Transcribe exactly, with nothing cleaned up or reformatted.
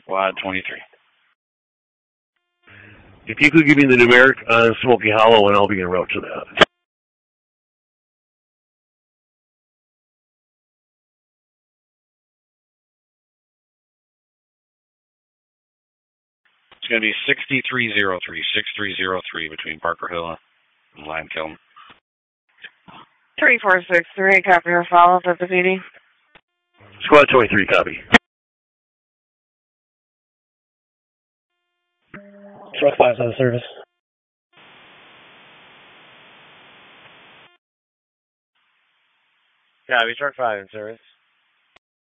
Squad twenty-three. If you could give me the numeric on Smoky Hollow, and I'll be en route to that. It's going to be sixty-three oh three, sixty-three oh three between Parker Hill and Limekiln. three four six three, copy your follow-up at the P D. Squad twenty-three, copy. Truck five's on service. Copy, truck five in service.